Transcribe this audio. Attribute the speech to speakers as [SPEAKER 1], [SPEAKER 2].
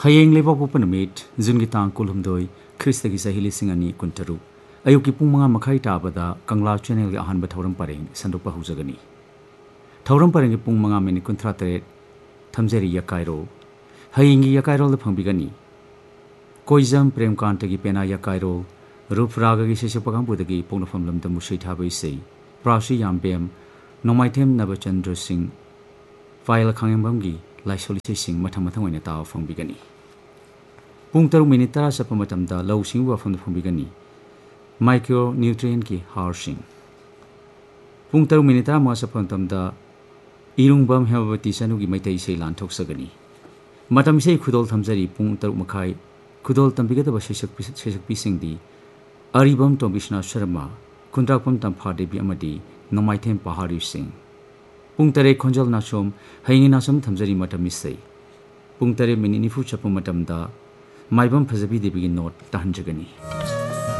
[SPEAKER 1] Hayeng Lebapopa Namit, Zungitan Kulumdoi, Christagi Sahilisingani Kuntaru, Ayuki Pumanga Makai Tabada, Kangla Channel Ahan Batauram Paring, Sandopa Huzagani. Tauram Paring Pumanga Mini Contrate, Tamzeri Yakairo, Hayengi Yakairo the Pambigani, Koizam Prem Kantagi Pena Yakairo, Rufraga Sisapagam Budagi, Ponofam the Mushitabi say, Prashi Yambem, Nomaitem Nabachandra Singh, File Kangambamgi, Lai Soliciting Matamatamana Tao from Bigani. Pungtaru Minitara Sapamatamda, Low Singwa from the Bigani. Micronutrient ki Harsing. Pungtaru Minitara Masapantamda, Irungbam Havati Sanugi Mate Sailan Toksagani. Matamse Kudol Tamzari, Pungtaru Makai, Kudol Tambigata Shishak Pising di, Aribam Tombishna Sharma, Kundrapam Tampade Biamadi, Nomaitem Pahari Singh. Pungtare Konjal Nashom, Hainasam Tamzari Matamisei. Pungtare Mininifu Chapumatamda, Maibam Pazabi de Begin Not, Tahanjagani.